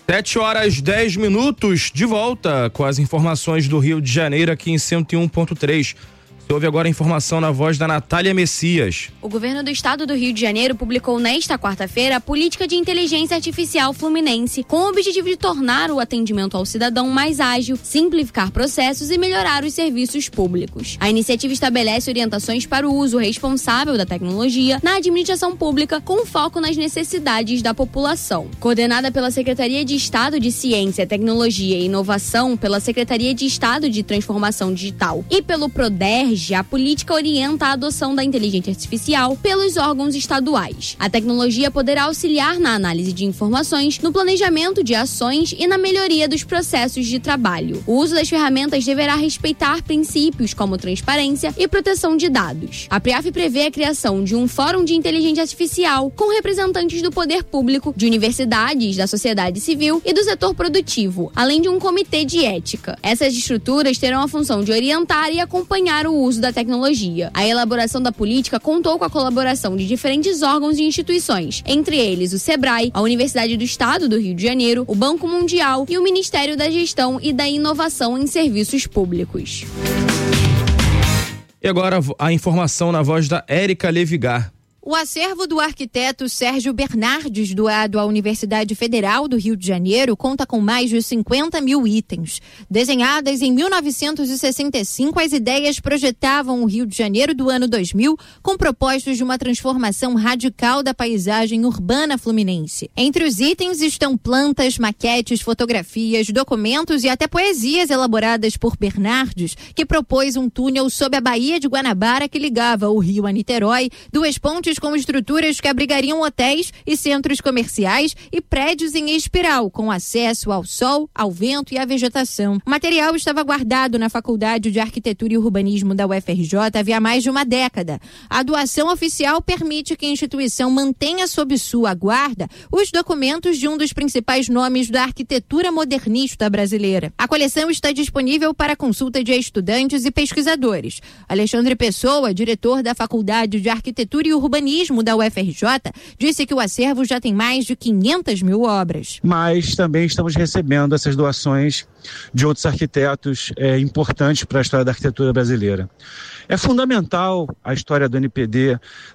7h10, de volta com as informações do Rio de Janeiro aqui em 101.3. Houve agora a informação na voz da Natália Messias. O governo do estado do Rio de Janeiro publicou nesta quarta-feira a Política de Inteligência Artificial Fluminense, com o objetivo de tornar o atendimento ao cidadão mais ágil, simplificar processos e melhorar os serviços públicos. A iniciativa estabelece orientações para o uso responsável da tecnologia na administração pública, com foco nas necessidades da população. Coordenada pela Secretaria de Estado de Ciência, Tecnologia e Inovação, pela Secretaria de Estado de Transformação Digital e pelo PRODERJ, a política orienta a adoção da inteligência artificial pelos órgãos estaduais. A tecnologia poderá auxiliar na análise de informações, no planejamento de ações e na melhoria dos processos de trabalho. O uso das ferramentas deverá respeitar princípios como transparência e proteção de dados. A PRIAF prevê a criação de um fórum de inteligência artificial com representantes do poder público, de universidades, da sociedade civil e do setor produtivo, além de um comitê de ética. Essas estruturas terão a função de orientar e acompanhar o uso da tecnologia. A elaboração da política contou com a colaboração de diferentes órgãos e instituições, entre eles o SEBRAE, a Universidade do Estado do Rio de Janeiro, o Banco Mundial e o Ministério da Gestão e da Inovação em Serviços Públicos. E agora a informação na voz da Érica Levigar. O acervo do arquiteto Sérgio Bernardes, doado à Universidade Federal do Rio de Janeiro, conta com mais de 50 mil itens. Desenhadas em 1965, as ideias projetavam o Rio de Janeiro do ano 2000 com propostas de uma transformação radical da paisagem urbana fluminense. Entre os itens estão plantas, maquetes, fotografias, documentos e até poesias elaboradas por Bernardes, que propôs um túnel sob a Baía de Guanabara que ligava o Rio a Niterói, duas pontes com estruturas que abrigariam hotéis e centros comerciais e prédios em espiral, com acesso ao sol, ao vento e à vegetação. O material estava guardado na Faculdade de Arquitetura e Urbanismo da UFRJ havia mais de uma década. A doação oficial permite que a instituição mantenha sob sua guarda os documentos de um dos principais nomes da arquitetura modernista brasileira. A coleção está disponível para consulta de estudantes e pesquisadores. Alexandre Pessoa, diretor da Faculdade de Arquitetura e Urbanismo da UFRJ, disse que o acervo já tem mais de 500 mil obras. Mas também estamos recebendo essas doações de outros arquitetos importantes para a história da arquitetura brasileira. É fundamental a história do NPD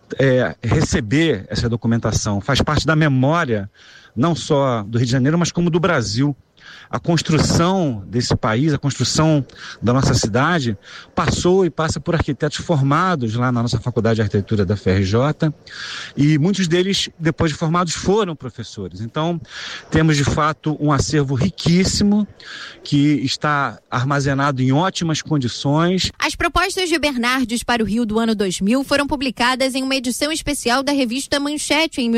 receber essa documentação. Faz parte da memória não só do Rio de Janeiro, mas como do Brasil. A construção desse país, a construção da nossa cidade, passou e passa por arquitetos formados lá na nossa Faculdade de Arquitetura da FRJ, e muitos deles, depois de formados, foram professores. Então, temos de fato um acervo riquíssimo, que está armazenado em ótimas condições. As propostas de Bernardes para o Rio do ano 2000 foram publicadas em uma edição especial da revista Manchete em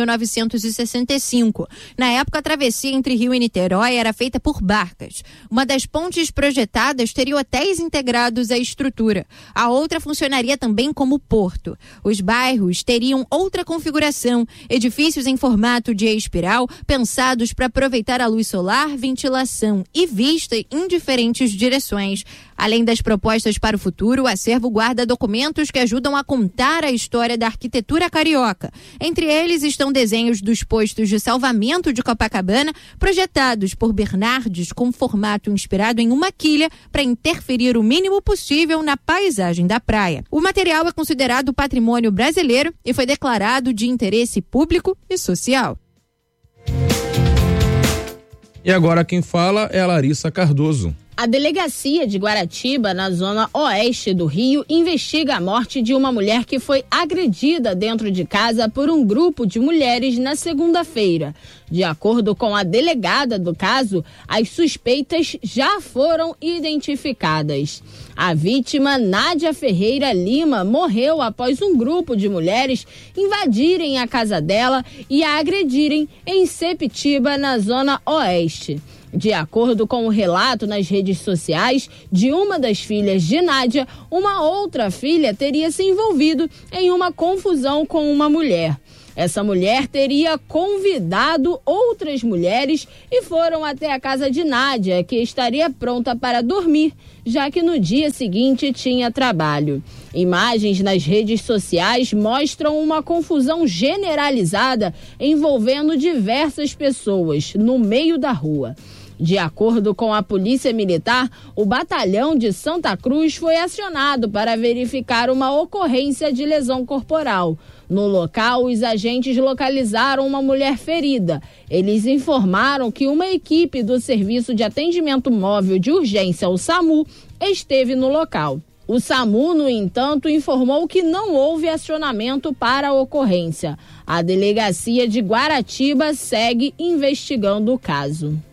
1965. Na época, a travessia entre Rio e Niterói era feita por barcas. Uma das pontes projetadas teria hotéis integrados à estrutura. A outra funcionaria também como porto. Os bairros teriam outra configuração, edifícios em formato de espiral, pensados para aproveitar a luz solar, ventilação e vista em diferentes direções. Além das propostas para o futuro, o acervo guarda documentos que ajudam a contar a história da arquitetura carioca. Entre eles estão desenhos dos postos de salvamento de Copacabana, projetados por Bernardes com formato inspirado em uma quilha para interferir o mínimo possível na paisagem da praia. O material é considerado patrimônio brasileiro e foi declarado de interesse público e social. E agora quem fala é a Larissa Cardoso. A delegacia de Guaratiba, na zona oeste do Rio, investiga a morte de uma mulher que foi agredida dentro de casa por um grupo de mulheres na segunda-feira. De acordo com a delegada do caso, as suspeitas já foram identificadas. A vítima, Nádia Ferreira Lima, morreu após um grupo de mulheres invadirem a casa dela e a agredirem em Sepitiba, na zona oeste. De acordo com o relato nas redes sociais de uma das filhas de Nádia, uma outra filha teria se envolvido em uma confusão com uma mulher. Essa mulher teria convidado outras mulheres e foram até a casa de Nádia, que estaria pronta para dormir, já que no dia seguinte tinha trabalho. Imagens nas redes sociais mostram uma confusão generalizada envolvendo diversas pessoas no meio da rua. De acordo com a Polícia Militar, o batalhão de Santa Cruz foi acionado para verificar uma ocorrência de lesão corporal. No local, os agentes localizaram uma mulher ferida. Eles informaram que uma equipe do Serviço de Atendimento Móvel de Urgência, o SAMU, esteve no local. O SAMU, no entanto, informou que não houve acionamento para a ocorrência. A delegacia de Guaratiba segue investigando o caso.